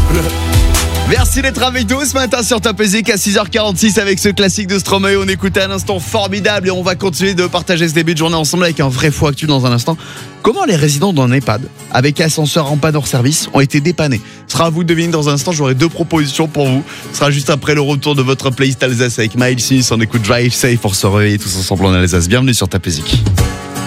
Merci d'être avec nous ce matin sur Top Music à 6h46 avec ce classique de Stromae. On écoutait un instant formidable et on va continuer de partager ce début de journée ensemble avec un vrai faux actu dans un instant. Comment les résidents d'un EHPAD avec ascenseur en panne hors service ont été dépannés? Ce sera à vous de deviner dans un instant. J'aurai 2 propositions pour vous. Ce sera juste après le retour de votre playlist Alsace avec Miles Smith. On écoute Drive Safe pour se réveiller tous ensemble en Alsace. Bienvenue sur Top Music.